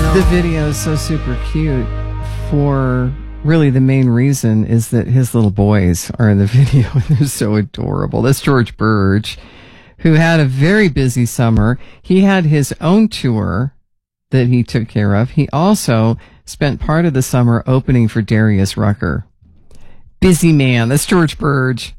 The video is so super cute for really the main reason is that his little boys are in the video and they're so adorable. That's George Burge, who had a very busy summer. He had his own tour that he took care of. He also spent part of the summer opening for Darius Rucker. Busy man. That's George Burge.